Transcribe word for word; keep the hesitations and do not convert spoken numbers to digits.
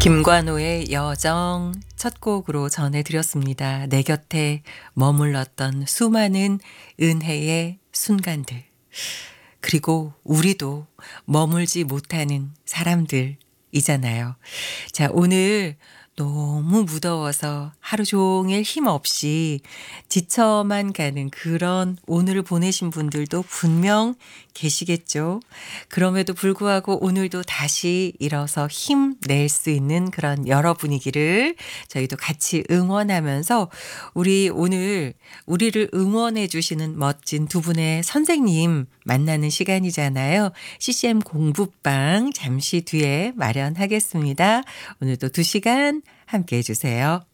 김관호의 여정 첫 곡으로 전해드렸습니다. 내 곁에 머물렀던 수많은 은혜의 순간들. 그리고 우리도 머물지 못하는 사람들이잖아요. 자, 오늘 너무 무더워서 하루 종일 힘없이 지쳐만 가는 그런 오늘을 보내신 분들도 분명 계시겠죠. 그럼에도 불구하고 오늘도 다시 일어서 힘낼 수 있는 그런 여러분이기를 저희도 같이 응원하면서 우리 오늘 우리를 응원해 주시는 멋진 두 분의 선생님 만나는 시간이잖아요. 씨씨엠 공부방 잠시 뒤에 마련하겠습니다. 오늘도 두 시간 함께 해주세요.